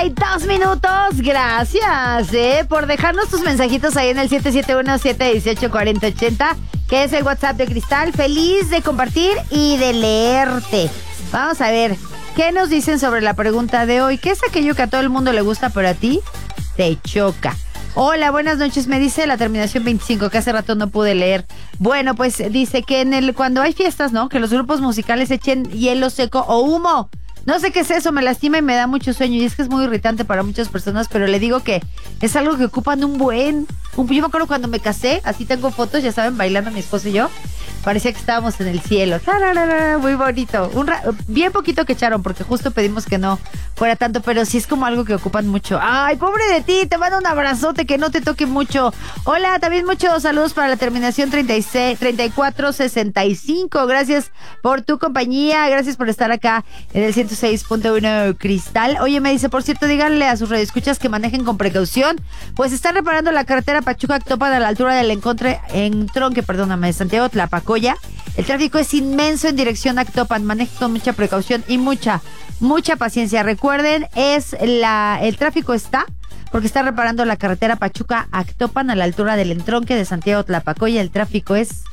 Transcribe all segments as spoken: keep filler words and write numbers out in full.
Dos minutos, gracias eh, por dejarnos tus mensajitos ahí en el siete siete uno, siete uno ocho, cuatro cero ocho cero, que es el WhatsApp de Cristal. Feliz de compartir y de leerte. Vamos a ver, ¿qué nos dicen sobre la pregunta de hoy? ¿Qué es aquello que a todo el mundo le gusta pero a ti te choca? Hola, buenas noches, me dice la terminación veinticinco, que hace rato no pude leer. Bueno, pues dice que en el cuando hay fiestas, ¿no? Que los grupos musicales echen hielo seco o humo. No sé qué es eso, me lastima y me da mucho sueño. Y es que es muy irritante para muchas personas, pero le digo que es algo que ocupan un buen... Un, yo me acuerdo cuando me casé, así tengo fotos, ya saben, bailando mi esposo y yo. Parecía que estábamos en el cielo. Muy bonito. Un ra- bien poquito que echaron, porque justo pedimos que no fuera tanto, pero sí es como algo que ocupan mucho. Ay, pobre de ti, te mando un abrazote, que no te toque mucho. Hola, también muchos saludos para la terminación treinta y seis, treinta y cuatro sesenta y cinco. Gracias por tu compañía, gracias por estar acá en el ciento seis punto uno Cristal. Oye, me dice, por cierto, díganle a sus radioescuchas que manejen con precaución, pues están reparando la carretera Pachuca-Actopan a la altura del encontre, en tronque, perdóname, Santiago Tlapacoya. El tráfico es inmenso en dirección a Actopan, manejen con mucha precaución y mucha, mucha paciencia. Recuerden, es la, el tráfico está porque está reparando la carretera Pachuca-Actopan a la altura del entronque de Santiago Tlapacoya. El tráfico es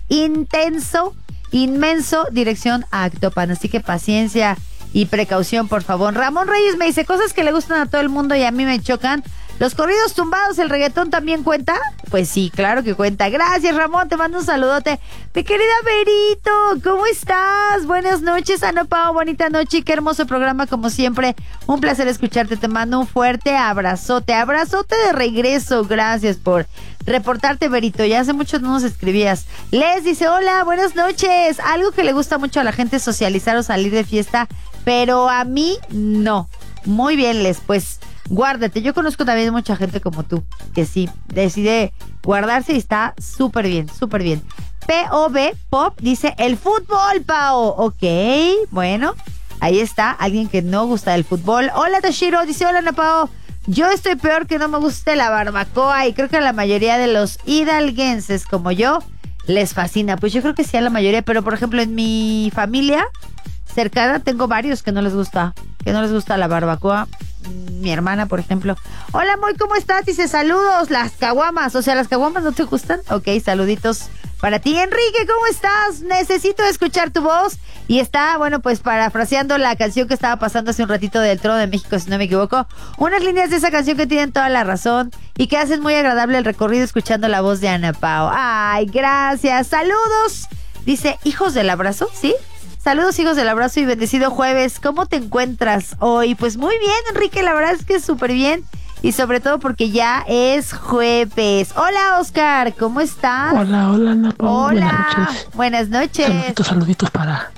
intenso, inmenso, dirección a Actopan, así que paciencia y precaución, por favor. Ramón Reyes me dice, cosas que le gustan a todo el mundo y a mí me chocan. ¿Los corridos tumbados, el reggaetón también cuenta? Pues sí, claro que cuenta. Gracias, Ramón, te mando un saludote. Mi querida Verito, ¿cómo estás? Buenas noches, Ana Pao, bonita noche y qué hermoso programa como siempre. Un placer escucharte, te mando un fuerte abrazote. Abrazote de regreso, gracias por reportarte, Verito. Ya hace mucho no nos escribías. Les dice, hola, buenas noches. Algo que le gusta mucho a la gente es socializar o salir de fiesta, pero a mí no. Muy bien, Les, pues... guárdate, yo conozco también mucha gente como tú, que sí, decide guardarse y está súper bien, súper bien. P O B, Pop, dice, el fútbol, Pao. Ok, bueno, ahí está, alguien que no gusta del fútbol. Hola, Toshiro, dice, hola, Napao. Yo estoy peor que no me guste la barbacoa y creo que a la mayoría de los hidalguenses como yo les fascina. Pues yo creo que sí a la mayoría, pero por ejemplo en mi familia cercana tengo varios que no les gusta, que no les gusta la barbacoa. Mi hermana, por ejemplo. Hola, Moy, ¿cómo estás? Dice, saludos, las caguamas. O sea, ¿las caguamas no te gustan? Ok, saluditos para ti. Enrique, ¿cómo estás? Necesito escuchar tu voz. Y está, bueno, pues parafraseando la canción que estaba pasando hace un ratito del Trono de México, si no me equivoco. Unas líneas de esa canción que tienen toda la razón y que hacen muy agradable el recorrido escuchando la voz de Ana Pao. Ay, gracias. Saludos. Dice, hijos del abrazo, ¿sí? Saludos, hijos del abrazo y bendecido jueves. ¿Cómo te encuentras hoy? Pues muy bien, Enrique, la verdad es que súper bien. Y sobre todo porque ya es jueves. Hola, Oscar, ¿cómo estás? Hola, hola, Ana Pao. Hola, buenas noches. Buenas noches. Saluditos, saluditos para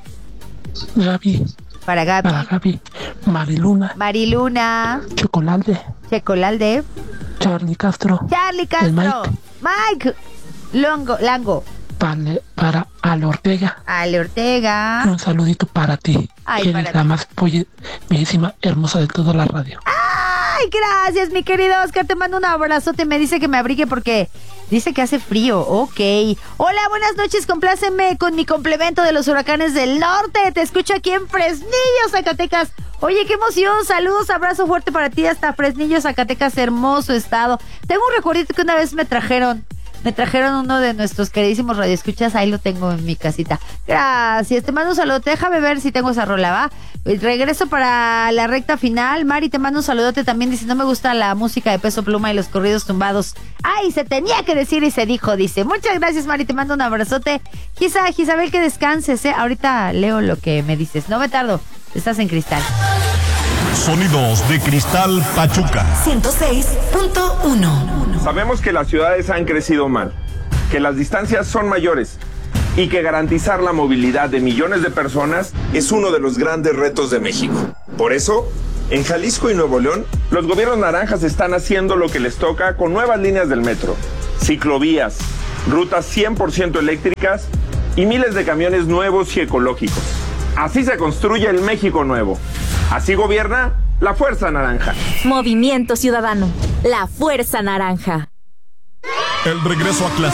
Gaby. Para Gaby. Para Gaby. Mariluna. Mariluna. Chocolalde. Chocolalde. Charlie Castro. Charlie Castro. Mike. Mike. Longo, Lango. Para, para Ale Ortega. Ale Ortega. Un saludito para ti. Ay, que para eres la ti. más polle- bellísima, hermosa de toda la radio. Ay, gracias, mi querido Oscar. Te mando un abrazote. Me dice que me abrigue porque dice que hace frío. Ok. Hola, buenas noches. Compláceme con mi complemento de los huracanes del norte. Te escucho aquí en Fresnillo, Zacatecas. Oye, qué emoción. Saludos, abrazo fuerte para ti hasta Fresnillo, Zacatecas, hermoso estado. Tengo un recuerdito que una vez me trajeron. Me trajeron uno de nuestros queridísimos radioescuchas, ahí lo tengo en mi casita. Gracias, te mando un saludo, déjame ver si tengo esa rola, ¿va? Regreso para la recta final. Mari, te mando un saludote también, dice, no me gusta la música de Peso Pluma y los corridos tumbados. Ay, se tenía que decir y se dijo, dice. Muchas gracias, Mari, te mando un abrazote. Quizá, Isabel, que descanses, ¿eh? Ahorita leo lo que me dices, no me tardo, estás en Cristal. Sonidos de Cristal Pachuca. ciento seis punto uno. Sabemos que las ciudades han crecido mal, que las distancias son mayores y que garantizar la movilidad de millones de personas es uno de los grandes retos de México. Por eso, en Jalisco y Nuevo León, los gobiernos naranjas están haciendo lo que les toca con nuevas líneas del metro, ciclovías, rutas cien por ciento eléctricas y miles de camiones nuevos y ecológicos. Así se construye el México nuevo. Así gobierna la Fuerza Naranja. Movimiento Ciudadano, la Fuerza Naranja. El regreso a clase.